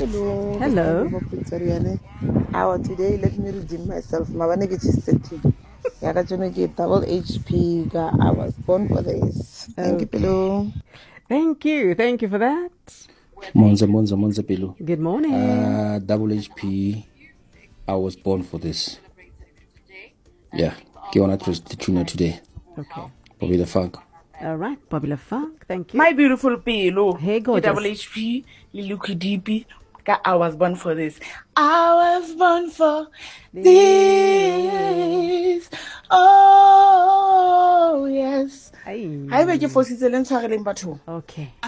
Hello. Hello. How today? Let me redeem myself. Mabane ke chistethu. Yaka jono ke double HP. I was born for this. Thank you, Pilo. Thank you. Thank you for that. Monza Pilo. Good morning. Double HP. I was born for this. Yeah. Get on the tuner today. Okay. Bobby the Funk. All right. Popular Funk. Thank you. My beautiful Pilo. Hey, gorgeous. Double HP. Liluki DP. I was born for this. I was born for this. Oh, yes. Hey. Hi, Becky for Switzerland. Okay.